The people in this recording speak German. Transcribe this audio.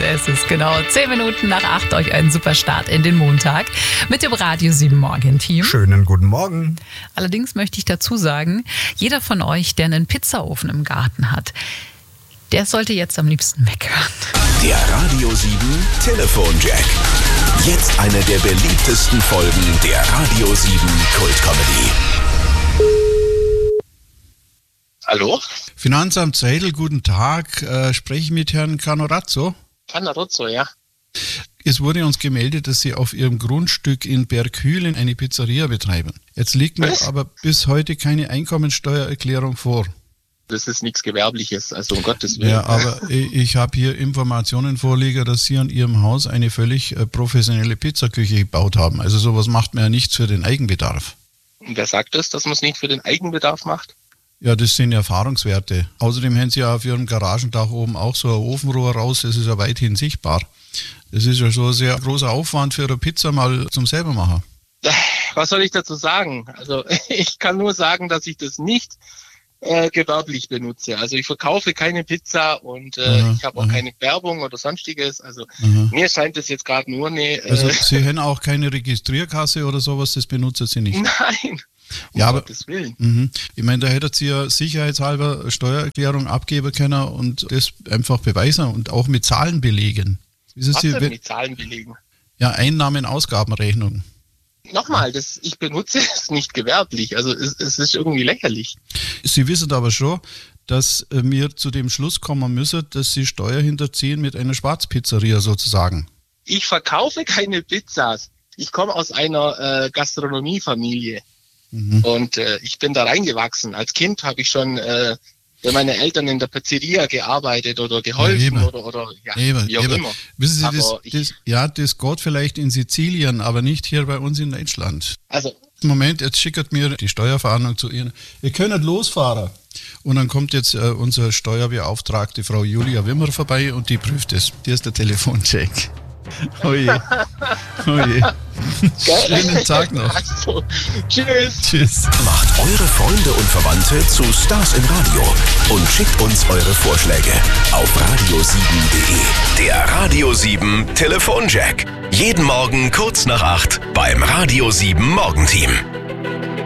ist es, genau. 10 Minuten nach 8 euch einen super Start in den Montag mit dem Radio 7 Morgen-Team. Schönen guten Morgen. Allerdings möchte ich dazu sagen, jeder von euch, der einen Pizzaofen im Garten hat, der sollte jetzt am liebsten weghören. Der Radio 7 Telefonjack. Jetzt eine der beliebtesten Folgen der Radio 7 Kultcomedy. Hallo? Finanzamt Seidel, guten Tag. Spreche ich mit Herrn Canorazzo? Canorazzo, ja. Es wurde uns gemeldet, dass Sie auf Ihrem Grundstück in Berghülen eine Pizzeria betreiben. Jetzt liegt mir aber bis heute keine Einkommensteuererklärung vor. Das ist nichts Gewerbliches, also um Gottes Willen. Ja, aber ich habe hier Informationen vorliegen, dass Sie an Ihrem Haus eine völlig professionelle Pizzaküche gebaut haben. Also sowas macht man ja nichts für den Eigenbedarf. Und wer sagt das, dass man es nicht für den Eigenbedarf macht? Ja, das sind Erfahrungswerte. Außerdem haben Sie ja auf Ihrem Garagendach oben auch so ein Ofenrohr raus, das ist ja weithin sichtbar. Das ist ja schon ein sehr großer Aufwand für eine Pizza mal zum selber machen. Was soll ich dazu sagen? Also ich kann nur sagen, dass ich das nicht gewerblich benutze. Also ich verkaufe keine Pizza und ich habe auch keine Werbung oder sonstiges. Also mir scheint das jetzt gerade nur eine... Also Sie haben auch keine Registrierkasse oder sowas, das benutzen Sie nicht? Nein. Ja, aber Gottes Willen. Ich meine, da hättet Sie ja sicherheitshalber eine Steuererklärung abgeben können und das einfach beweisen und auch mit Zahlen belegen. Was denn mit Zahlen belegen? Ja, Einnahmen-Ausgabenrechnung. Nochmal, ich benutze es nicht gewerblich, also es ist irgendwie lächerlich. Sie wissen aber schon, dass wir zu dem Schluss kommen müssen, dass Sie Steuer hinterziehen mit einer Schwarzpizzeria sozusagen. Ich verkaufe keine Pizzas. Ich komme aus einer Gastronomiefamilie. Und ich bin da reingewachsen. Als Kind habe ich schon bei meinen Eltern in der Pizzeria gearbeitet oder geholfen oder wie auch immer. Wissen Sie, das geht vielleicht in Sizilien, aber nicht hier bei uns in Deutschland. Also Moment, jetzt schickt mir die Steuerfahndung zu Ihnen. Ihr könnt losfahren. Und dann kommt jetzt unsere Steuerbeauftragte Frau Julia Wimmer vorbei und die prüft es. Hier ist der Telefoncheck. Oh je. Oh je. Schönen Tag noch. Also, tschüss. Tschüss. Macht eure Freunde und Verwandte zu Stars im Radio und schickt uns eure Vorschläge auf radio7.de. Der Radio 7 Telefonjack. Jeden Morgen kurz nach 8 beim Radio 7 Morgenteam.